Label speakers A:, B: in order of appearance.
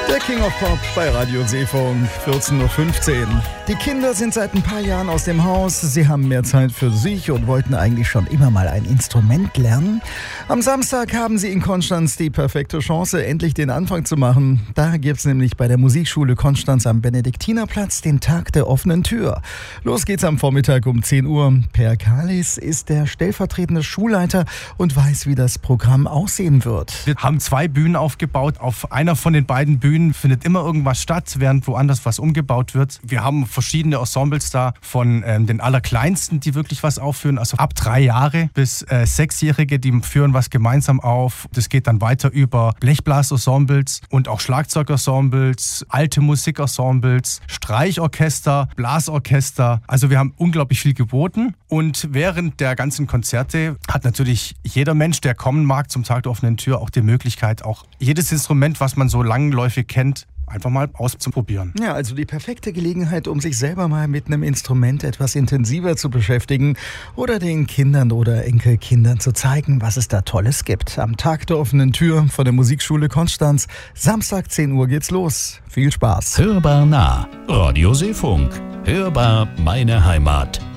A: Der King of Pop bei Radio Seefunk, 14.15 Uhr. Die Kinder sind seit ein paar Jahren aus dem Haus. Sie haben mehr Zeit für sich und wollten eigentlich schon immer mal ein Instrument lernen. Am Samstag haben sie in Konstanz die perfekte Chance, endlich den Anfang zu machen. Da gibt's nämlich bei der Musikschule Konstanz am Benediktinerplatz den Tag der offenen Tür. Los geht's am Vormittag um 10 Uhr. Per Kalis ist der stellvertretende Schulleiter und weiß, wie das Programm aussehen wird.
B: Wir haben 2 Bühnen aufgebaut. Auf einer von den beiden Bühnen findet immer irgendwas statt, während woanders was umgebaut wird. Wir haben verschiedene Ensembles da, von den Allerkleinsten, die wirklich was aufführen, also ab 3 Jahre bis 6-Jährige, die führen was gemeinsam auf. Das geht dann weiter über Blechblasensembles und auch Schlagzeugensembles, alte Musikensembles, Streichorchester, Blasorchester. Also wir haben unglaublich viel geboten und während der ganzen Konzerte hat natürlich jeder Mensch, der kommen mag zum Tag der offenen Tür, auch die Möglichkeit, auch jedes Instrument, was man so langläufig kennt, einfach mal auszuprobieren.
A: Ja, also die perfekte Gelegenheit, um sich selber mal mit einem Instrument etwas intensiver zu beschäftigen oder den Kindern oder Enkelkindern zu zeigen, was es da Tolles gibt. Am Tag der offenen Tür von der Musikschule Konstanz. Samstag 10 Uhr geht's los. Viel Spaß.
C: Hörbar nah. Radio Seefunk. Hörbar meine Heimat.